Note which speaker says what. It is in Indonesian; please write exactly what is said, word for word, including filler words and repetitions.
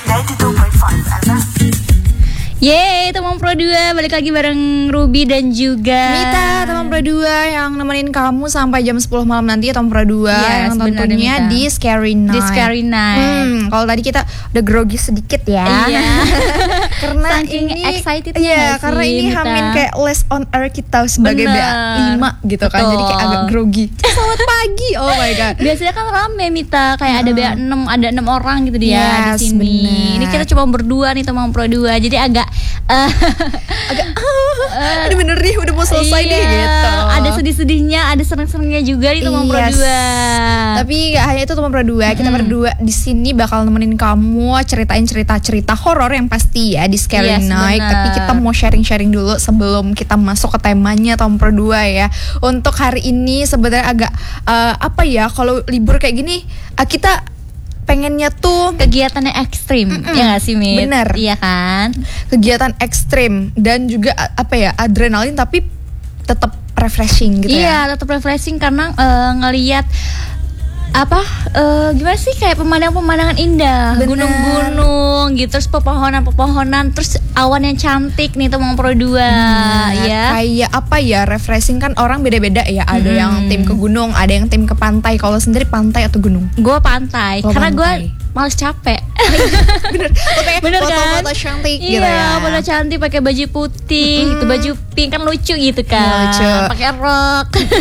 Speaker 1: Yeay, teman Pro dua balik lagi bareng Ruby dan juga
Speaker 2: Mita, teman Pro dua yang nemenin kamu sampai jam sepuluh malam nanti ya teman Pro dua.
Speaker 1: Yes,
Speaker 2: yang tentunya di Scary Night.
Speaker 1: Di Scary Night.
Speaker 2: Hmm, kalau tadi kita udah grogi sedikit ya.
Speaker 1: Iya.
Speaker 2: Karena
Speaker 1: saking
Speaker 2: ini
Speaker 1: excited
Speaker 2: iya,
Speaker 1: ya
Speaker 2: karena
Speaker 1: sih,
Speaker 2: ini
Speaker 1: Mita.
Speaker 2: Hamin kayak less on air kita sebagai B A lima gitu kan.
Speaker 1: Betul.
Speaker 2: Jadi kayak agak grogi. Selamat pagi. Oh my god.
Speaker 1: Biasanya kan rame Mita, kayak ada B A enam, ada enam orang gitu dia
Speaker 2: Yes,
Speaker 1: di sini.
Speaker 2: bener.
Speaker 1: Ini kita cuma berdua nih teman Pro dua. Jadi agak eh,
Speaker 2: Agak ah, ini bener nih udah mau selesai
Speaker 1: iya,
Speaker 2: nih gitu.
Speaker 1: Ada sedih-sedihnya, ada seneng-senengnya juga nih teman Pro
Speaker 2: Yes.
Speaker 1: dua.
Speaker 2: Tapi gak hanya itu teman Pro dua, kita
Speaker 1: Hmm.
Speaker 2: berdua di sini bakal nemenin kamu ceritain cerita-cerita horor yang pasti ya di Scary
Speaker 1: Yes,
Speaker 2: Night.
Speaker 1: bener.
Speaker 2: Tapi kita mau sharing-sharing dulu sebelum kita masuk ke temanya teman Pro dua ya. Untuk hari ini sebenarnya agak eh, apa ya, kalau libur kayak gini eh, kita pengennya tuh
Speaker 1: Kegiatannya ekstrim,
Speaker 2: Mm-mm.
Speaker 1: ya nggak sih Mit?
Speaker 2: Bener.
Speaker 1: Iya kan?
Speaker 2: kegiatan ekstrim dan juga a- apa ya, adrenalin tapi tetap refreshing gitu ya.
Speaker 1: Iya, tetap refreshing karena eh, ngelihat apa eh, gimana sih kayak pemandangan-pemandangan indah,
Speaker 2: Bener.
Speaker 1: gunung-gunung gitu, terus pepohonan-pepohonan, terus awan yang cantik nih teman Pro dua
Speaker 2: Bener.
Speaker 1: ya.
Speaker 2: Kayak apa ya, refreshing kan orang beda-beda ya. Ada
Speaker 1: Mm-mm.
Speaker 2: yang tim ke gunung, ada yang tim ke pantai. Kalau sendiri pantai atau gunung?
Speaker 1: Gue pantai,
Speaker 2: Oh,
Speaker 1: karena gue
Speaker 2: pantai.
Speaker 1: males capek.
Speaker 2: Bener. Lo pengen
Speaker 1: Bener kan?
Speaker 2: foto-foto cantik
Speaker 1: Iya,
Speaker 2: gitu ya.
Speaker 1: foto cantik pakai baju putih,
Speaker 2: Mm-mm.
Speaker 1: itu baju pink kan lucu gitu kan.
Speaker 2: Lucu.
Speaker 1: Pakai rok.